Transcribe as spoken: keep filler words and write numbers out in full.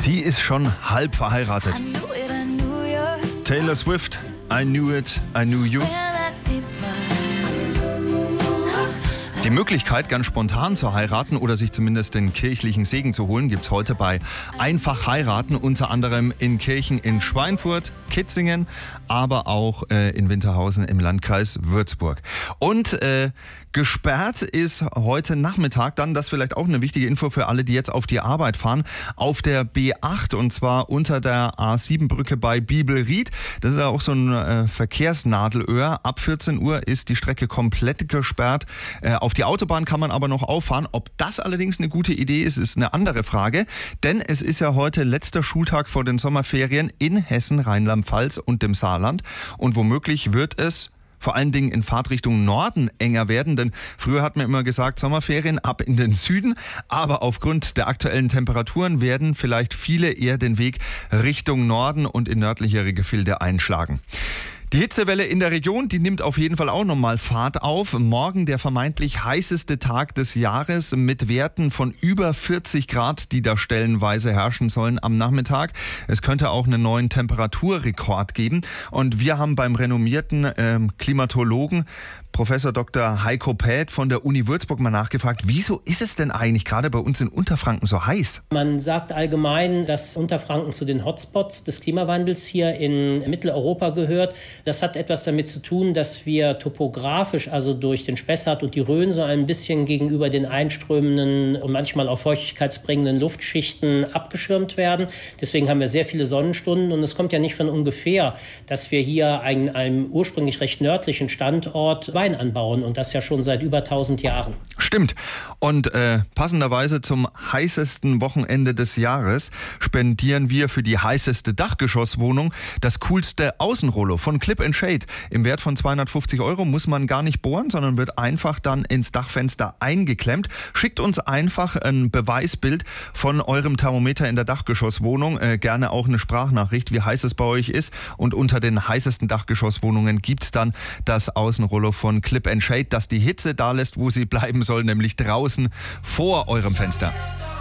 Sie ist schon halb verheiratet. Taylor Swift, I knew it, I knew you. Die Möglichkeit, ganz spontan zu heiraten oder sich zumindest den kirchlichen Segen zu holen, gibt es heute bei Einfach heiraten, unter anderem in Kirchen in Schweinfurt, Kitzingen, aber auch äh, in Winterhausen im Landkreis Würzburg. Und äh, gesperrt ist heute Nachmittag dann, das ist vielleicht auch eine wichtige Info für alle, die jetzt auf die Arbeit fahren, auf der B acht und zwar unter der A sieben Brücke bei Bibelried. Das ist ja auch so ein äh, Verkehrsnadelöhr. Ab vierzehn Uhr ist die Strecke komplett gesperrt. Äh, auf die Autobahn kann man aber noch auffahren. Ob das allerdings eine gute Idee ist, ist eine andere Frage. Denn es ist ja heute letzter Schultag vor den Sommerferien in Hessen, Rheinland-Pfalz und dem Saarland. Und womöglich wird es vor allen Dingen in Fahrtrichtung Norden enger werden, denn früher hat man immer gesagt, Sommerferien ab in den Süden, aber aufgrund der aktuellen Temperaturen werden vielleicht viele eher den Weg Richtung Norden und in nördlichere Gefilde einschlagen. Die Hitzewelle in der Region, die nimmt auf jeden Fall auch nochmal Fahrt auf. Morgen der vermeintlich heißeste Tag des Jahres mit Werten von über vierzig Grad, die da stellenweise herrschen sollen am Nachmittag. Es könnte auch einen neuen Temperaturrekord geben. Und wir haben beim renommierten ähm, Klimatologen Professor Doktor Heiko Päth von der Uni Würzburg mal nachgefragt, wieso ist es denn eigentlich gerade bei uns in Unterfranken so heiß? Man sagt allgemein, dass Unterfranken zu den Hotspots des Klimawandels hier in Mitteleuropa gehört. Das hat etwas damit zu tun, dass wir topografisch, also durch den Spessart und die Rhön, so ein bisschen gegenüber den einströmenden und manchmal auch feuchtigkeitsbringenden Luftschichten abgeschirmt werden. Deswegen haben wir sehr viele Sonnenstunden und es kommt ja nicht von ungefähr, dass wir hier einen, einem ursprünglich recht nördlichen Standort Wein anbauen und das ja schon seit über tausend Jahren. Stimmt. Und äh, passenderweise zum heißesten Wochenende des Jahres spendieren wir für die heißeste Dachgeschosswohnung das coolste Außenrollo von Clip and Shade. Im Wert von zweihundertfünfzig Euro muss man gar nicht bohren, sondern wird einfach dann ins Dachfenster eingeklemmt. Schickt uns einfach ein Beweisbild von eurem Thermometer in der Dachgeschosswohnung. Äh, gerne auch eine Sprachnachricht, wie heiß es bei euch ist. Und unter den heißesten Dachgeschosswohnungen gibt es dann das Außenrollo von Clip and Shade, das die Hitze da lässt, wo sie bleiben soll, nämlich draußen vor eurem Fenster.